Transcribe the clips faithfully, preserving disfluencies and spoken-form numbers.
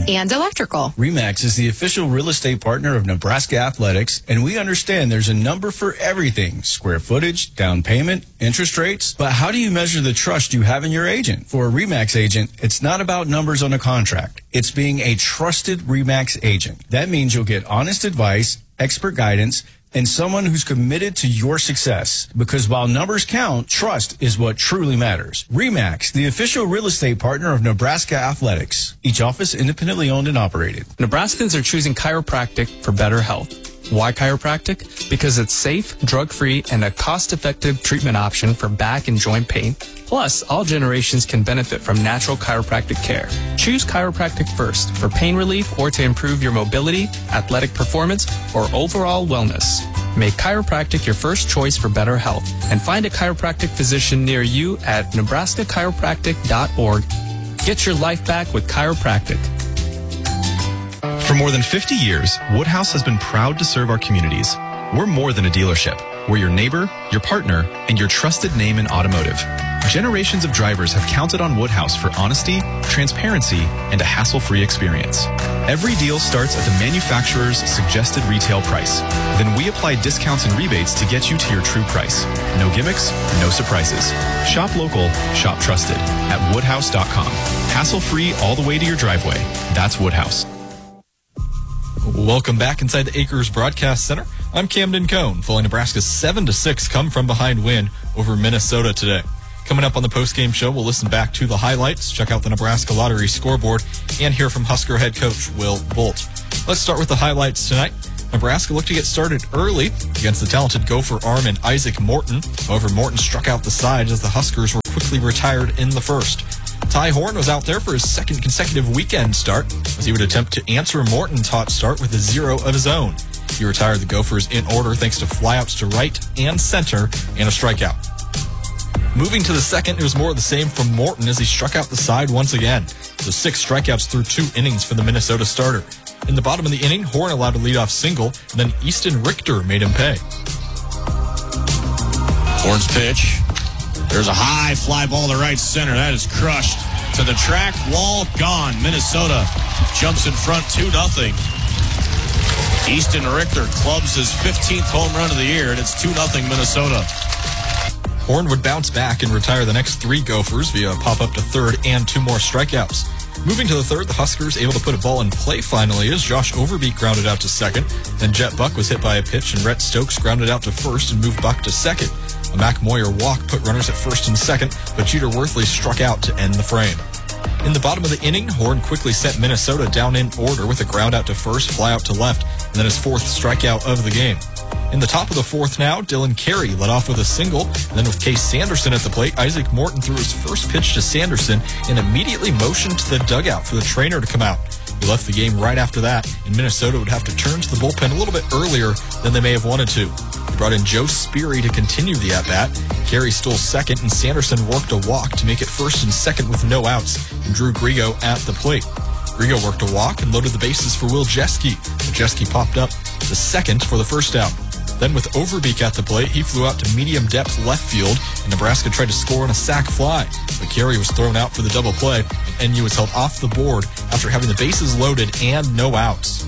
and electrical. RE/MAX is the official real estate partner of Nebraska Athletics, and we understand there's a number for everything: square footage, down payment, interest rates. But how do you measure the trust you have in your agent? For a RE/MAX agent, it's not about numbers on a contract. It's being a trusted RE/MAX agent. That means you'll get honest advice, expert guidance, and someone who's committed to your success. Because while numbers count, trust is what truly matters. RE/MAX, the official real estate partner of Nebraska Athletics. Each office independently owned and operated. Nebraskans are choosing chiropractic for better health. Why chiropractic? Because it's safe, drug-free, and a cost-effective treatment option for back and joint pain. Plus, all generations can benefit from natural chiropractic care. Choose chiropractic first for pain relief or to improve your mobility, athletic performance, or overall wellness. Make chiropractic your first choice for better health, and find a chiropractic physician near you at nebraska chiropractic dot org. Get your life back with chiropractic. For more than fifty years, Woodhouse has been proud to serve our communities. We're more than a dealership. We're your neighbor, your partner, and your trusted name in automotive. Generations of drivers have counted on Woodhouse for honesty, transparency, and a hassle-free experience. Every deal starts at the manufacturer's suggested retail price. Then we apply discounts and rebates to get you to your true price. No gimmicks, no surprises. Shop local, shop trusted at woodhouse dot com. Hassle-free all the way to your driveway. That's Woodhouse. Welcome back inside the Acres Broadcast Center. I'm Camden Cohn, following Nebraska's seven to six come-from-behind win over Minnesota today. Coming up on the post-game show, we'll listen back to the highlights, check out the Nebraska Lottery scoreboard, and hear from Husker head coach Will Bolt. Let's start with the highlights tonight. Nebraska looked to get started early against the talented Gopher arm and Isaac Morton. However, Morton struck out the side as the Huskers were quickly retired in the first. Ty Horn was out there for his second consecutive weekend start as he would attempt to answer Morton's hot start with a zero of his own. He retired the Gophers in order thanks to flyouts to right and center and a strikeout. Moving to the second, it was more of the same from Morton as he struck out the side once again. So six strikeouts through two innings for the Minnesota starter. In the bottom of the inning, Horn allowed a leadoff single, and then Easton Richter made him pay. Horn's pitch. There's a high fly ball to right center. That is crushed to the track wall. Gone. Minnesota jumps in front two nothing. Easton Richter clubs his fifteenth home run of the year, and it's two nothing Minnesota. Horn would bounce back and retire the next three Gophers via a pop-up to third and two more strikeouts. Moving to the third, the Huskers able to put a ball in play finally as Josh Overbeek grounded out to second. Then Jet Buck was hit by a pitch and Rhett Stokes grounded out to first and moved Buck to second. A Mac Moyer walk put runners at first and second, but Jeter Worthley struck out to end the frame. In the bottom of the inning, Horn quickly sent Minnesota down in order with a ground out to first, fly out to left, and then his fourth strikeout of the game. In the top of the fourth now, Dylan Carey led off with a single, and then with Case Sanderson at the plate, Isaac Morton threw his first pitch to Sanderson and immediately motioned to the dugout for the trainer to come out. He left the game right after that, and Minnesota would have to turn to the bullpen a little bit earlier than they may have wanted to. They brought in Joe Sperry to continue the at-bat. Carey stole second, and Sanderson worked a walk to make it first and second with no outs, and Drew Grigo at the plate. Grigo worked a walk and loaded the bases for Will Jeske. Jeske popped up to second for the first out. Then with Overbeek at the plate, he flew out to medium depth left field, and Nebraska tried to score on a sac fly. But Carey was thrown out for the double play, and N U was held off the board after having the bases loaded and no outs.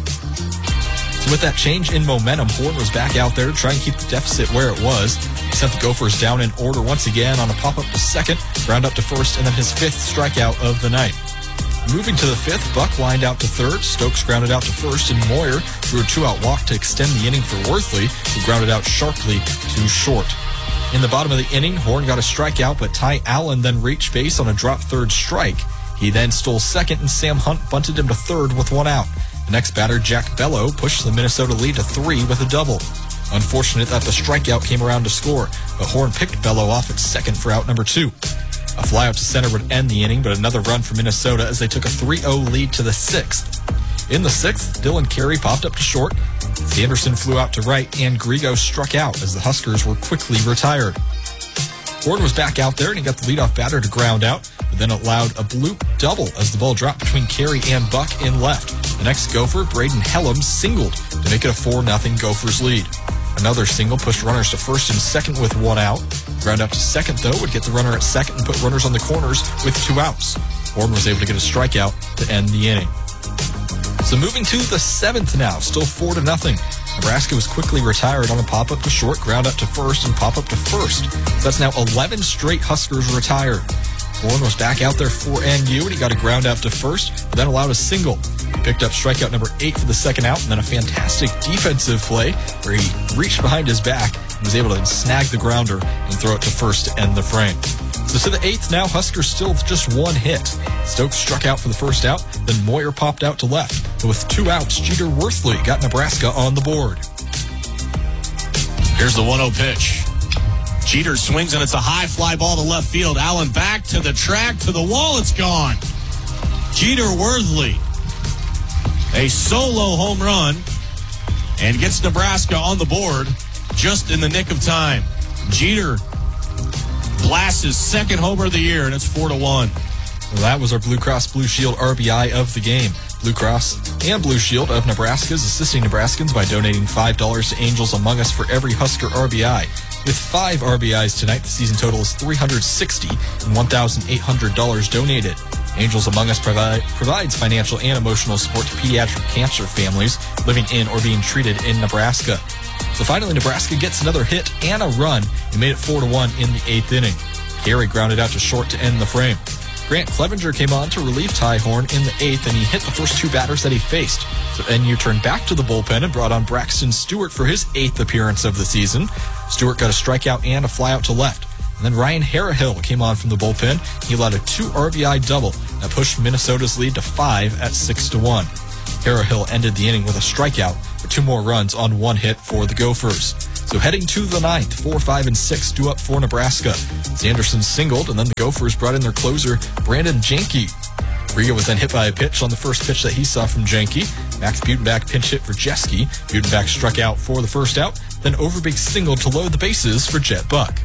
So with that change in momentum, Horn was back out there to try and keep the deficit where it was. He sent the Gophers down in order once again on a pop-up to second, ground up to first, and then his fifth strikeout of the night. Moving to the fifth, Buck lined out to third, Stokes grounded out to first, and Moyer threw a two-out walk to extend the inning for Worthley, who grounded out sharply to short. In the bottom of the inning, Horn got a strikeout, but Ty Allen then reached base on a drop third strike. He then stole second, and Sam Hunt bunted him to third with one out. The next batter, Jack Bello, pushed the Minnesota lead to three with a double. Unfortunate that the strikeout came around to score, but Horn picked Bello off at second for out number two. A flyout to center would end the inning, but another run for Minnesota as they took a three oh lead to the sixth. In the sixth, Dylan Carey popped up to short, Sanderson flew out to right, and Grigo struck out as the Huskers were quickly retired. Horn was back out there, and he got the leadoff batter to ground out, but then allowed a bloop double as the ball dropped between Carey and Buck in left. The next Gopher, Braden Hellam, singled to make it a four nothing Gophers lead. Another single pushed runners to first and second with one out. Ground out to second, though, would get the runner at second and put runners on the corners with two outs. Horn was able to get a strikeout to end the inning. So moving to the seventh now, still four to nothing. Nebraska was quickly retired on a pop-up to short, ground up to first, and pop-up to first. So that's now eleven straight Huskers retired. Horn was back out there for N U, and he got a ground out to first, then allowed a single. He picked up strikeout number eight for the second out, and then a fantastic defensive play where he reached behind his back and was able to snag the grounder and throw it to first to end the frame. So to the eighth now, Huskers still with just one hit. Stokes struck out for the first out, then Moyer popped out to left. But with two outs, Jeter Worthley got Nebraska on the board. Here's the one oh pitch. Jeter swings, and it's a high fly ball to left field. Allen back to the track, to the wall, it's gone. Jeter Worthley, a solo home run, and gets Nebraska on the board just in the nick of time. Jeter blasts his second homer of the year, and it's four to one. Well, that was our Blue Cross Blue Shield R B I of the game. Blue Cross and Blue Shield of Nebraska is assisting Nebraskans by donating five dollars to Angels Among Us for every Husker R B I. With five R B Is tonight, the season total is three hundred sixty dollars and one thousand eight hundred dollars donated. Angels Among Us provide, provides financial and emotional support to pediatric cancer families living in or being treated in Nebraska. So finally, Nebraska gets another hit and a run and made it four to one in the eighth inning. Carey grounded out to short to end the frame. Grant Clevenger came on to relieve Ty Horn in the eighth, and he hit the first two batters that he faced. So N U turned back to the bullpen and brought on Braxton Stewart for his eighth appearance of the season. Stewart got a strikeout and a flyout to left. And then Ryan Harrahill came on from the bullpen. He allowed a two R B I double that pushed Minnesota's lead to five at six to one. Harrahill ended the inning with a strikeout for two more runs on one hit for the Gophers. So heading to the ninth, four, five, and six due up for Nebraska. Sanderson singled, and then the Gophers brought in their closer, Brandon Janke. Riga was then hit by a pitch on the first pitch that he saw from Janke. Max Butenbach pinch hit for Jeske. Butenbach struck out for the first out, then Overbeek singled to load the bases for Jet Buck.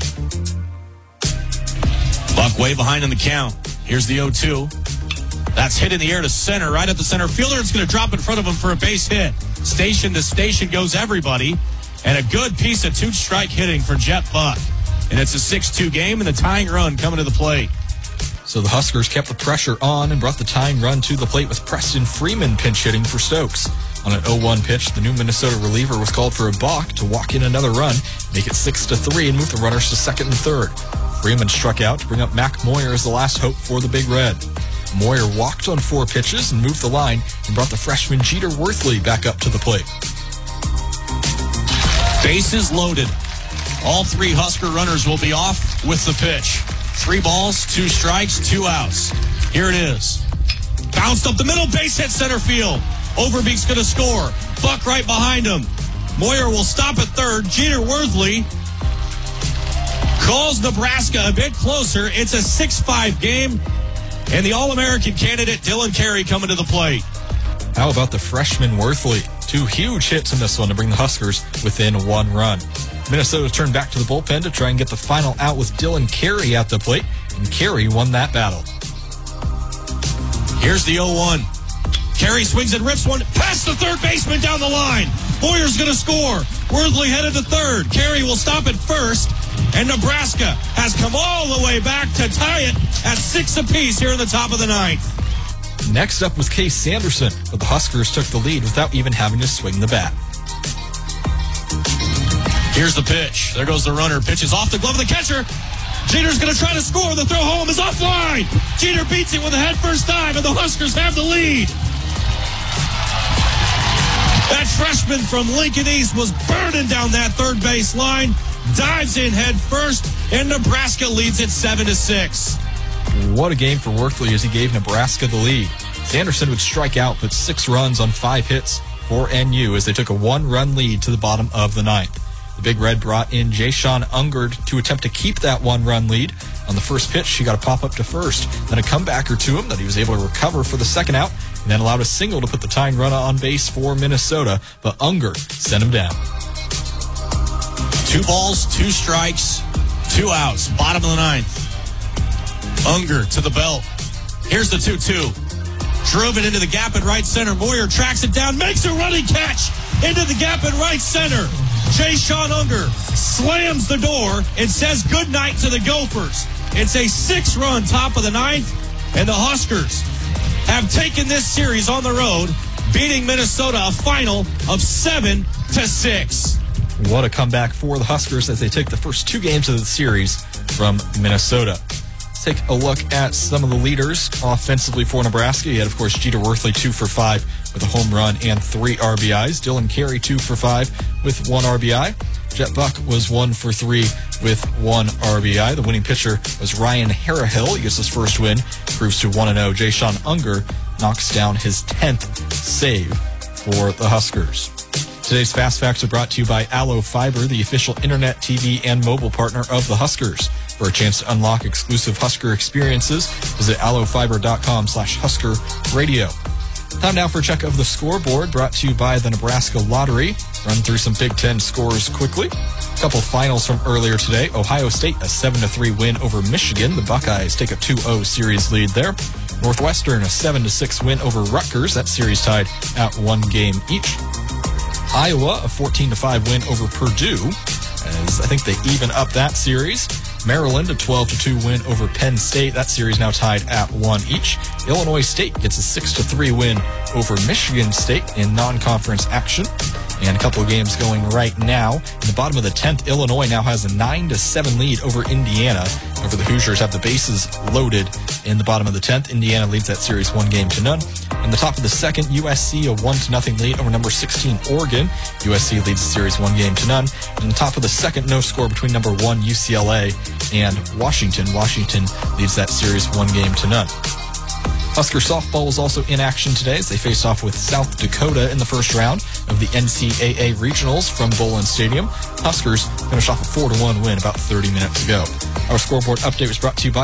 Buck way behind in the count. Here's the oh two. That's hit in the air to center, right at the center fielder. It's going to drop in front of him for a base hit. Station to station goes everybody. And a good piece of two-strike hitting for Jet Buck. And it's a six two game, and the tying run coming to the plate. So the Huskers kept the pressure on and brought the tying run to the plate with Preston Freeman pinch hitting for Stokes. On an oh one pitch, the new Minnesota reliever was called for a balk to walk in another run, make it six to three, and move the runners to second and third. Freeman struck out to bring up Mac Moyer as the last hope for the Big Red. Moyer walked on four pitches and moved the line and brought the freshman Jeter Worthley back up to the plate. Bases loaded. All three Husker runners will be off with the pitch. Three balls, two strikes, two outs. Here it is. Bounced up the middle, base hit center field. Overbeek's going to score. Buck right behind him. Moyer will stop at third. Jeter Worthley calls Nebraska a bit closer. It's a six five game. And the All-American candidate, Dylan Carey, coming to the plate. How about the freshman Worthley? Two huge hits in this one to bring the Huskers within one run. Minnesota turned back to the bullpen to try and get the final out with Dylan Carey at the plate, and Carey won that battle. Here's the oh one. Carey swings and rips one past the third baseman down the line. Moyer's going to score. Worthley headed to third. Carey will stop at first, and Nebraska has come all the way back to tie it at six apiece here in the top of the ninth. Next up was Case Sanderson, but the Huskers took the lead without even having to swing the bat. Here's the pitch. There goes the runner. Pitches off the glove of the catcher. Jeter's going to try to score. The throw home is offline. Jeter beats it with a head first dive, and the Huskers have the lead. That freshman from Lincoln East was burning down that third base line. Dives in head first, and Nebraska leads it seven to six. What a game for Worthley as he gave Nebraska the lead. Sanderson would strike out, but six runs on five hits for N U as they took a one-run lead to the bottom of the ninth. The Big Red brought in Jayshon Ungard to attempt to keep that one-run lead. On the first pitch, he got a pop-up to first, then a comebacker to him that he was able to recover for the second out, and then allowed a single to put the tying run on base for Minnesota, but Ungard sent him down. Two balls, two strikes, two outs, bottom of the ninth. Unger to the belt. Here's the two two. Drove it into the gap in right center. Moyer tracks it down, makes a running catch into the gap in right center. Jayshon Unger slams the door and says goodnight to the Gophers. It's a six-run top of the ninth, and the Huskers have taken this series on the road beating Minnesota a final of seven to six. What a comeback for the Huskers as they take the first two games of the series from Minnesota. Let's take a look at some of the leaders offensively for Nebraska. You had, of course, Jeter Worthley, two for five with a home run and three R B Is. Dylan Carey, two for five with one R B I. Jet Buck was one for three with one R B I. The winning pitcher was Ryan Harahill. He gets his first win, proves to one and oh. Jay Sean Unger knocks down his tenth save for the Huskers. Today's Fast Facts are brought to you by Allo Fiber, the official internet, T V, and mobile partner of the Huskers. For a chance to unlock exclusive Husker experiences, visit allofiber.com slash Husker Radio. Time now for a check of the scoreboard, brought to you by the Nebraska Lottery. Run through some Big Ten scores quickly. A couple finals from earlier today. Ohio State, a seven to three win over Michigan. The Buckeyes take a two oh series lead there. Northwestern, a seven to six win over Rutgers. That series tied at one game each. Iowa, a fourteen to five win over Purdue, as I think they even up that series. Maryland, a twelve to two win over Penn State. That series now tied at one each. Illinois State gets a six to three win over Michigan State in non-conference action. And a couple of games going right now. In the bottom of the tenth, Illinois now has a nine to seven lead over Indiana. Over the Hoosiers have the bases loaded in the bottom of the tenth. Indiana leads that series one game to none. In the top of the second, U S C a one to nothing lead over number sixteen Oregon. U S C leads the series one game to none. In the top of the second, no score between number one U C L A and Washington. Washington leads that series one game to none. Husker softball was also in action today as they faced off with South Dakota in the first round of the N C double A regionals from Bowlin Stadium. Huskers finished off a four to one win about thirty minutes ago. Our scoreboard update was brought to you by